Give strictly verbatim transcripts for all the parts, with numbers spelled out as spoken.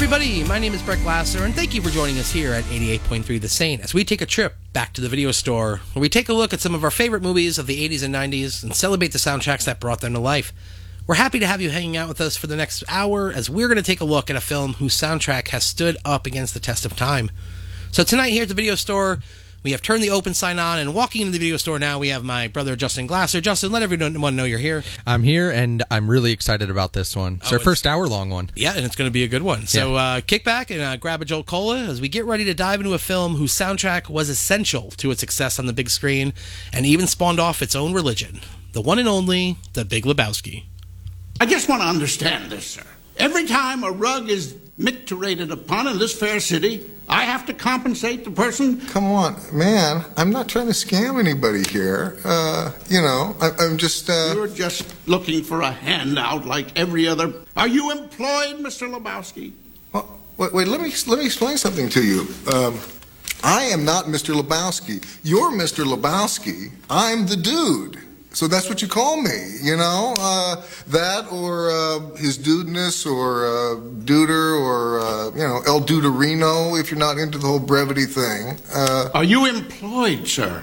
everybody, my name is Brett Glasser, and thank you for joining us here at eighty-eight point three The Saint as we take a trip back to the video store, where we take a look at some of our favorite movies of the eighties and nineties and celebrate the soundtracks that brought them to life. We're happy to have you hanging out with us for the next hour as we're going to take a look at a film whose soundtrack has stood up against the test of time. So tonight here at the video store, we have turned the open sign on, and walking into the video store now, we have my brother Justin Glasser. Justin, let everyone know you're here. I'm here, and I'm really excited about this one. It's oh, our it's, first hour-long one. Yeah, and it's going to be a good one. So yeah. uh, kick back and uh, grab a Jolt Cola as we get ready to dive into a film whose soundtrack was essential to its success on the big screen and even spawned off its own religion. The one and only The Big Lebowski. I just want to understand this, sir. Every time a rug is micturated upon in this fair city, I have to compensate the person? Come on, man. I'm not trying to scam anybody here. Uh, you know, I, I'm just, uh... You're just looking for a handout like every other... Are you employed, Mister Lebowski? Well, wait, wait, let me, let me explain something to you. Um, I am not Mister Lebowski. You're Mister Lebowski. I'm the dude. So that's what you call me, you know? Uh, that or uh, his dudeness or uh, duder or, uh, you know, El Duderino if you're not into the whole brevity thing. Uh, Are you employed, sir?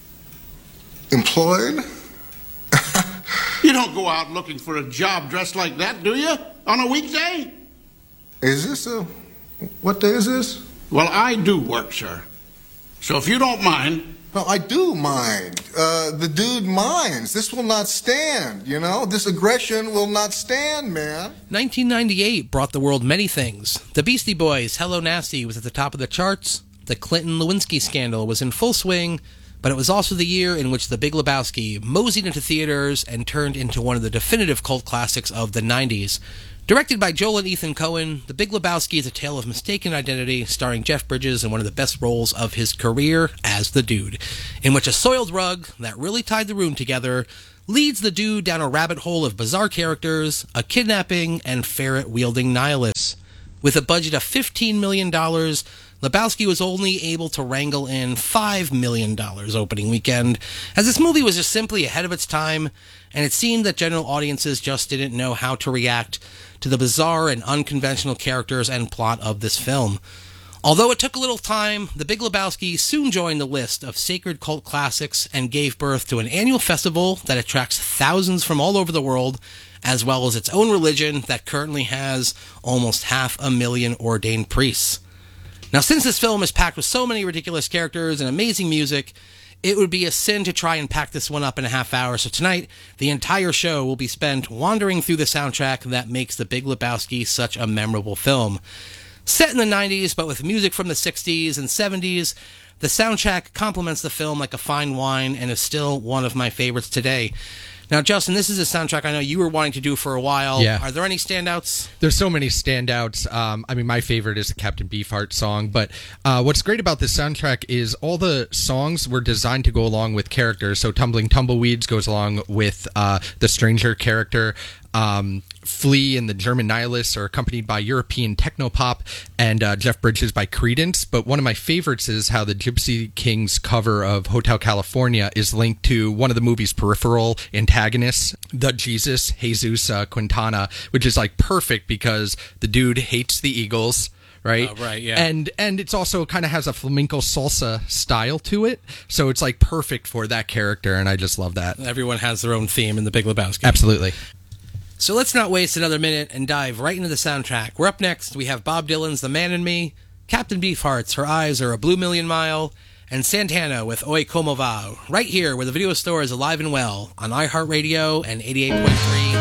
Employed? You don't go out looking for a job dressed like that, do you? On a weekday? Is this a... What day is this? Well, I do work, sir. So if you don't mind... No, I do mind. Uh, the dude minds. This will not stand, you know? This aggression will not stand, man. nineteen ninety-eight brought the world many things. The Beastie Boys' Hello Nasty was at the top of the charts. The Clinton-Lewinsky scandal was in full swing. But it was also the year in which The Big Lebowski moseyed into theaters and turned into one of the definitive cult classics of the nineties. Directed by Joel and Ethan Coen, The Big Lebowski is a tale of mistaken identity, starring Jeff Bridges in one of the best roles of his career as the Dude, in which a soiled rug that really tied the room together leads the Dude down a rabbit hole of bizarre characters, a kidnapping, and ferret-wielding nihilists. With a budget of fifteen million dollars, Lebowski was only able to wrangle in five million dollars opening weekend, as this movie was just simply ahead of its time, and it seemed that general audiences just didn't know how to react to the bizarre and unconventional characters and plot of this film. Although it took a little time, The Big Lebowski soon joined the list of sacred cult classics and gave birth to an annual festival that attracts thousands from all over the world, as well as its own religion that currently has almost half a million ordained priests. Now, since this film is packed with so many ridiculous characters and amazing music, it would be a sin to try and pack this one up in a half hour. So tonight, the entire show will be spent wandering through the soundtrack that makes The Big Lebowski such a memorable film. Set in the nineties, but with music from the sixties and seventies, the soundtrack complements the film like a fine wine and is still one of my favorites today. Now, Justin, this is a soundtrack I know you were wanting to do for a while. Yeah. Are there any standouts? There's so many standouts. Um, I mean, my favorite is the Captain Beefheart song. But uh, what's great about this soundtrack is all the songs were designed to go along with characters. So Tumbling Tumbleweeds goes along with uh, the Stranger character. Um, Flea and the German Nihilists are accompanied by European technopop, and uh, Jeff Bridges by Creedence. But one of my favorites is how the Gypsy Kings cover of Hotel California is linked to one of the movie's peripheral antagonists, the Jesus, Jesus uh, Quintana, which is like perfect because the dude hates the Eagles. Right, oh, right, yeah, and and it's also kind of has a flamenco salsa style to it, so it's like perfect for that character, and I just love that. Everyone has their own theme in The Big Lebowski. Absolutely. So let's not waste another minute and dive right into the soundtrack. We're up next. We have Bob Dylan's The Man in Me, Captain Beefheart's Her Eyes Are a Blue Million Mile, and Santana with Oi Como Va, right here where the video store is alive and well on iHeartRadio and eighty-eight point three